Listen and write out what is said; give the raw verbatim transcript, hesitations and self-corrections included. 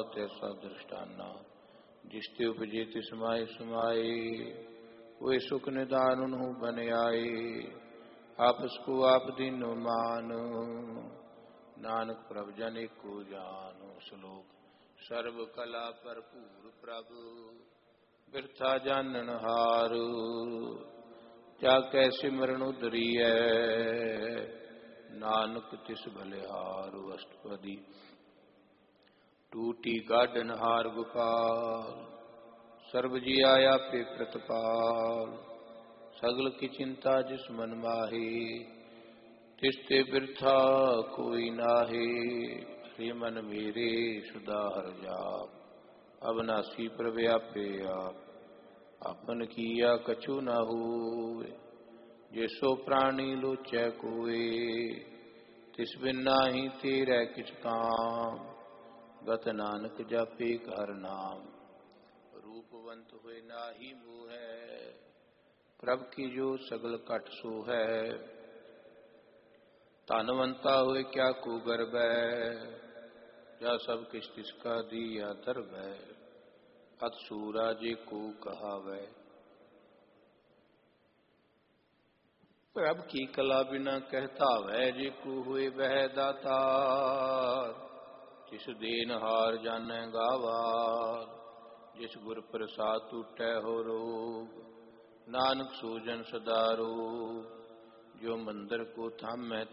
तैसा दृष्टाना। जिसते उपजे तिस माय समाए, वे सुख निदान उन्हु बन आए। आपस को आप दीनो मान, नानक प्रभ जन को जानो। श्लोक। सर्व कला भरपूर प्रभु, बिरथा जानन हार। जाकै सिमरन उदरिय, नानक तिस भलिहार। अष्टपदी। टूटी गाढ़न हार गोपाल, सर्व जी आया पे प्रतिपाल। सगल की चिंता जिस मन माहे, तिसते बिरथा कोई नाहे। हे मन मेरे सदा हर जाप, अविनाशी प्रव्यापे आप। आपन किया कछु न होए, जैसो प्राणी लोचै कोय। तिस बिन नाहि तेरै किछ काम, गत नानक जापे हर नाम। रूपवंत हुए नाहि मोहै, प्रभ की जो सगल कट सो है। धनवंता हुए क्या को गर्व है, जा सब किस तिसका दिया धर्म है। अत सूरा जे को कहावै, प्रभ की कला बिना कहता वै। जे को हुए वह दातार, जिस देन हार जानै गावार। जिस गुर प्रसाद टूटै हो रोग, नानक सोजन सदा रोग। जो मंदिर को थामै